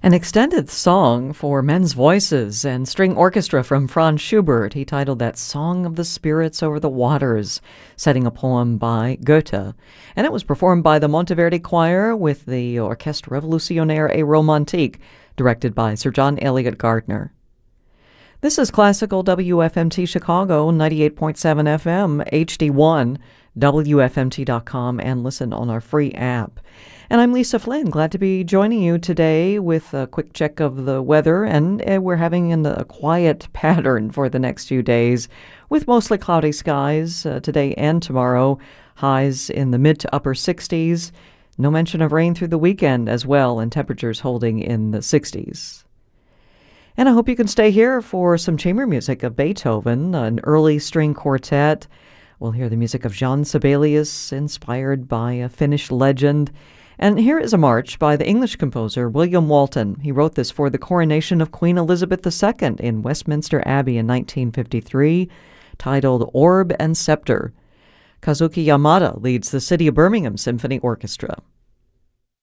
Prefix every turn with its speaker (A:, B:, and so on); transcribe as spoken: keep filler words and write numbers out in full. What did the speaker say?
A: An extended song for men's voices and string orchestra from Franz Schubert. He titled that Song of the Spirits Over the Waters, setting a poem by Goethe. And it was performed by the Monteverdi Choir with the Orchestre Revolutionnaire et Romantique, directed by Sir John Eliot Gardner. This is Classical W F M T Chicago, ninety-eight point seven F M, H D one, W F M T dot com, and listen on our free app. And I'm Lisa Flynn, glad to be joining you today with a quick check of the weather, and uh, we're having an, a quiet pattern for the next few days with mostly cloudy skies uh, today and tomorrow, highs in the mid to upper sixties, no mention of rain through the weekend as well, and temperatures holding in the sixties. And I hope you can stay here for some chamber music of Beethoven, an early string quartet. We'll hear the music of Jean Sibelius, inspired by a Finnish legend. And here is a march by the English composer William Walton. He wrote this for the coronation of Queen Elizabeth the Second in Westminster Abbey in nineteen fifty-three, titled Orb and Scepter. Kazuki Yamada leads the City of Birmingham Symphony Orchestra.